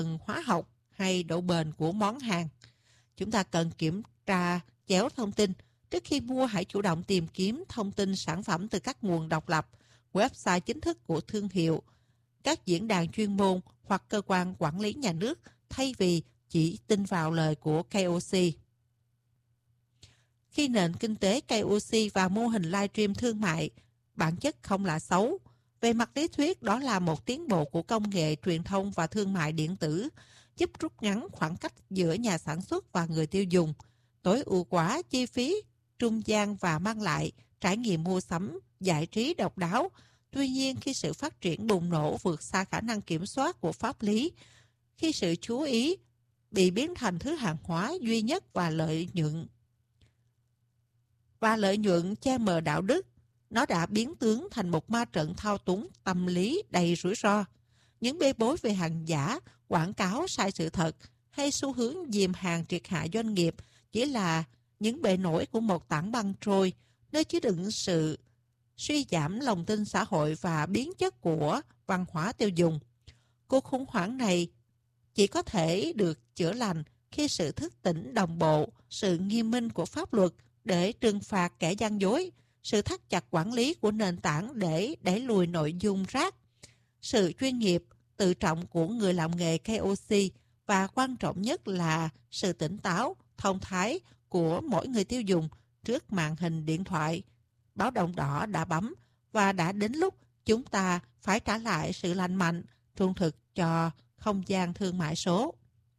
hóa học hay độ bền của món hàng. Chúng ta cần kiểm tra chéo thông tin. Trước khi mua, hãy chủ động tìm kiếm thông tin sản phẩm từ các nguồn độc lập, website chính thức của thương hiệu, các diễn đàn chuyên môn hoặc cơ quan quản lý nhà nước, thay vì chỉ tin vào lời của KOC. Khi nền kinh tế KOC và mô hình livestream thương mại bản chất không là xấu, về mặt lý thuyết đó là một tiến bộ của công nghệ truyền thông và thương mại điện tử, giúp rút ngắn khoảng cách giữa nhà sản xuất và người tiêu dùng, tối ưu hóa chi phí trung gian và mang lại trải nghiệm mua sắm giải trí độc đáo. Tuy nhiên, khi sự phát triển bùng nổ vượt xa khả năng kiểm soát của pháp lý, khi sự chú ý bị biến thành thứ hàng hóa duy nhất và lợi nhuận che mờ đạo đức, nó đã biến tướng thành một ma trận thao túng tâm lý đầy rủi ro. Những bê bối về hàng giả, quảng cáo sai sự thật hay xu hướng dìm hàng triệt hạ doanh nghiệp chỉ là những bề nổi của một tảng băng trôi, nơi chứa đựng sự suy giảm lòng tin xã hội và biến chất của văn hóa tiêu dùng. Cuộc khủng hoảng này chỉ có thể được chữa lành khi sự thức tỉnh đồng bộ, sự nghiêm minh của pháp luật để trừng phạt kẻ gian dối, sự thắt chặt quản lý của nền tảng để đẩy lùi nội dung rác, sự chuyên nghiệp, tự trọng của người làm nghề KOC và quan trọng nhất là sự tỉnh táo, thông thái của mỗi người tiêu dùng trước màn hình điện thoại. Báo động đỏ đã bấm và đã đến lúc chúng ta phải trả lại sự lành mạnh, trung thực cho không gian thương mại số.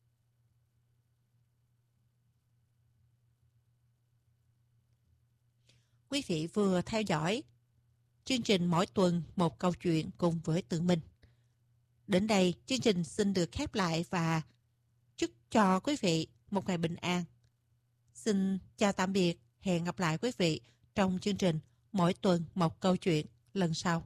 Quý vị vừa theo dõi chương trình Mỗi tuần một câu chuyện cùng với Tường Minh. Đến đây, chương trình xin được khép lại và chúc cho quý vị một ngày bình an. Xin chào tạm biệt, hẹn gặp lại quý vị trong chương trình Mỗi tuần một câu chuyện lần sau.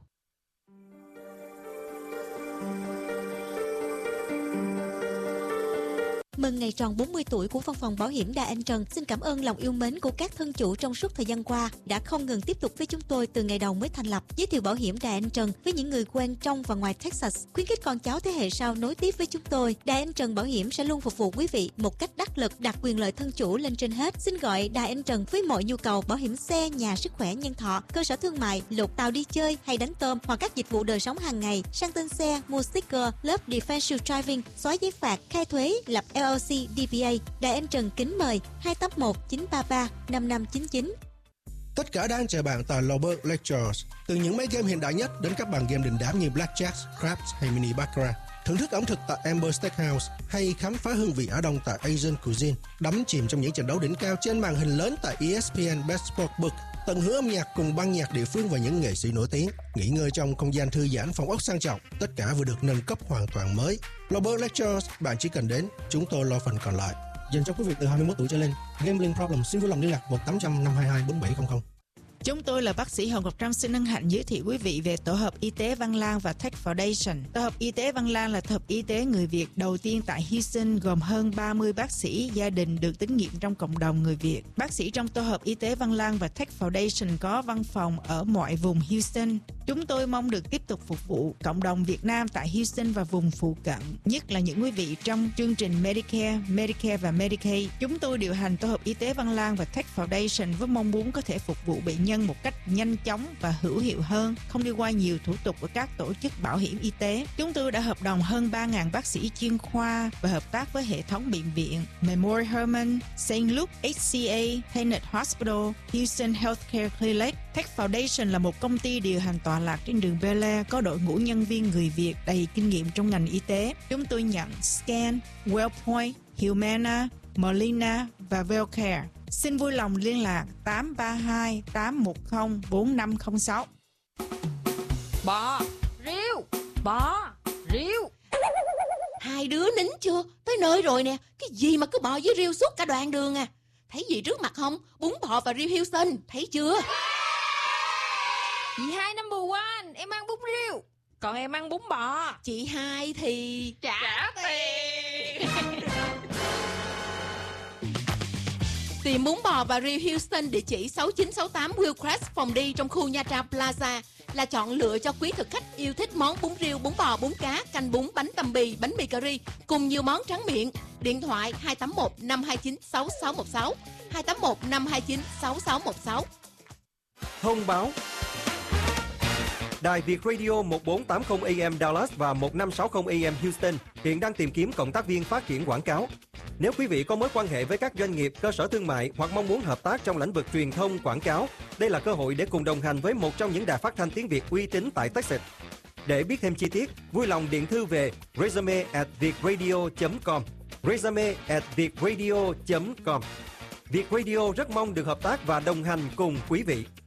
Mừng ngày tròn 40 tuổi của Văn phòng Bảo hiểm Đà Anh Trần. Xin cảm ơn lòng yêu mến của các thân chủ trong suốt thời gian qua đã không ngừng tiếp tục với chúng tôi từ ngày đầu mới thành lập. Giới thiệu bảo hiểm Đà Anh Trần với những người quen trong và ngoài Texas, khuyến khích con cháu thế hệ sau nối tiếp với chúng tôi. Đà Anh Trần Bảo hiểm sẽ luôn phục vụ quý vị một cách đắc lực, đặt quyền lợi thân chủ lên trên hết. Xin gọi Đà Anh Trần với mọi nhu cầu bảo hiểm xe, nhà, sức khỏe, nhân thọ, cơ sở thương mại, lột tàu đi chơi hay đánh tôm hoặc các dịch vụ đời sống hàng ngày, sang tên xe, mua sticker, lớp defensive driving, xóa giấy phạt, khai thuế, lập LLC, DBA. Đài Anh Trần kính mời 281 933 5599. Tất cả đang chờ bạn tại Lobert Lectures. Từ những máy game hiện đại nhất đến các bàn game đình đám như Blackjack, Craps hay Mini Baccarat. Thưởng thức ẩm thực tại Amber Steakhouse hay khám phá hương vị Á Đông tại Asian Cuisine. Đắm chìm trong những trận đấu đỉnh cao trên màn hình lớn tại ESPN Best Sportsbook. Tận hưởng âm nhạc cùng ban nhạc địa phương và những nghệ sĩ nổi tiếng. Nghỉ ngơi trong không gian thư giãn, phòng ốc sang trọng. Tất cả vừa được nâng cấp hoàn toàn mới. Lobert Lectures, bạn chỉ cần đến, chúng tôi lo phần còn lại. Dành cho quý vị từ 21 tuổi trở lên. Gambling problem xin vui lòng liên lạc 1-800-522-4700. Chúng tôi là bác sĩ Hồng Ngọc Trâm xin hân hạnh giới thiệu quý vị về Tổ hợp Y tế Văn Lang và Tech Foundation. Tổ hợp Y tế Văn Lang là tổ hợp y tế người Việt đầu tiên tại Houston, gồm hơn 30 bác sĩ gia đình được tín nhiệm trong cộng đồng người Việt. Bác sĩ trong Tổ hợp Y tế Văn Lang và Tech Foundation có văn phòng ở mọi vùng Houston. Chúng tôi mong được tiếp tục phục vụ cộng đồng Việt Nam tại Houston và vùng phụ cận, nhất là những quý vị trong chương trình Medicare và Medicaid. Chúng tôi điều hành Tổ hợp Y tế Văn Lang và Tech Foundation với mong muốn có thể phục vụ bệnh nhân một cách nhanh chóng và hữu hiệu hơn, không đi qua nhiều thủ tục của các tổ chức bảo hiểm y tế. Chúng tôi đã hợp đồng hơn 3.000 bác sĩ chuyên khoa và hợp tác với hệ thống bệnh viện Memorial Hermann, St. Luke HCA, Tenet Hospital, Houston Healthcare Clinic. Tech Foundation là một công ty điều hành tọa lạc trên đường Bel Air, có đội ngũ nhân viên người Việt đầy kinh nghiệm trong ngành y tế. Chúng tôi nhận Scan, Wellpoint, Humana, Molina và Wellcare. Xin vui lòng liên lạc 832-810-4506. Bò, riêu. Hai đứa nín chưa? Tới nơi rồi nè. Cái gì mà cứ bò với riêu suốt cả đoạn đường à? Thấy gì trước mặt không? Bún bò và riêu Houston. Thấy chưa? Chị hai number one, em ăn bún riêu, còn em ăn bún bò. Chị hai thì trả tiền. Tìm bún bò và riêu Houston, địa chỉ 6968 Hillcrest, phòng đi trong khu Nha Trang Plaza. là chọn lựa cho quý thực khách yêu thích món bún riêu, bún bò, bún cá, canh bún, bánh tằm bì, bánh mì cà ri cùng nhiều món tráng miệng. Điện thoại 281 529 6616, 281 529 6616. Thông báo. Đài Việt Radio 1480 AM Dallas và 1560 AM Houston hiện đang tìm kiếm cộng tác viên phát triển quảng cáo. Nếu quý vị có mối quan hệ với các doanh nghiệp, cơ sở thương mại hoặc mong muốn hợp tác trong lĩnh vực truyền thông quảng cáo, đây là cơ hội để cùng đồng hành với một trong những đài phát thanh tiếng Việt uy tín tại Texas. Để biết thêm chi tiết, vui lòng điện thư về resume@vietradio.com, resume@vietradio.com. Việt Radio rất mong được hợp tác và đồng hành cùng quý vị.